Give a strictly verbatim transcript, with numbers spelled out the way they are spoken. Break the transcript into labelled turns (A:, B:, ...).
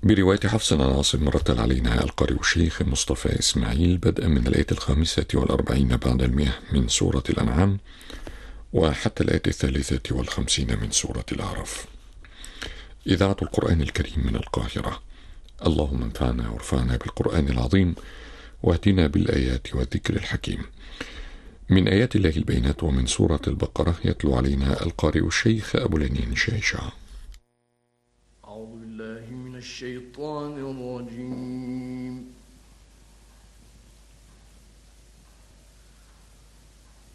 A: برواية حفص عن عاصم مرتل علينا القارئ الشيخ مصطفى إسماعيل بدءا من الآية الخامسة والأربعين بعد المئة من سورة الأنعام وحتى الآية الثالثة والخمسين من سورة الأعراف. إذاعة القرآن الكريم من القاهرة. اللهم انفعنا وارفعنا بالقرآن العظيم واهدنا بالآيات والذكر الحكيم. من آيات الله البينات ومن سورة البقرة يتلو علينا القارئ الشيخ أبو العنين شيشع.
B: أعوذ بالله من الشيطان الرجيم.